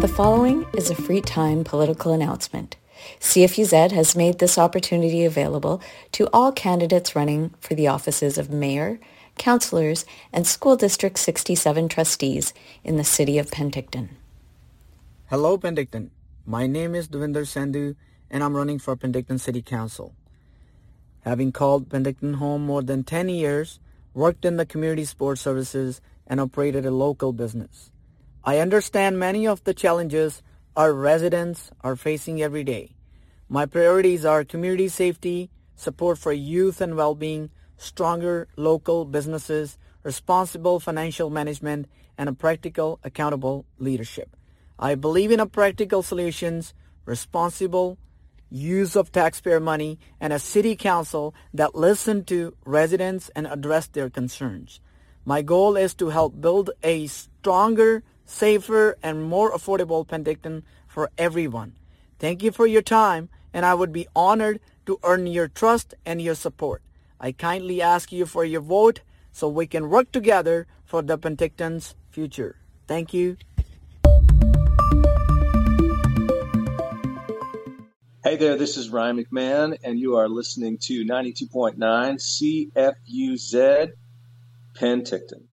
The following is a free time political announcement. CFUZ has made this opportunity available to all candidates running for the offices of mayor, councillors, and School District 67 trustees in the city of Penticton. Hello, Penticton. My name is Devinder Sandhu, and I'm running for Penticton City Council. Having called Penticton home more than 10 years, worked in the community sports services, and operated a local business, I understand many of the challenges our residents are facing every day. My priorities are community safety, support for youth and well-being, stronger local businesses, responsible financial management, and a practical, accountable leadership. I believe in a practical solutions, responsible use of taxpayer money, and a city council that listen to residents and address their concerns. My goal is to help build a stronger, safer, and more affordable Penticton for everyone. Thank you for your time, and I would be honored to earn your trust and your support. I kindly ask you for your vote so we can work together for the Penticton's future. Thank you. Hey there, this is Ryan McMahon, and you are listening to 92.9 CFUZ Penticton.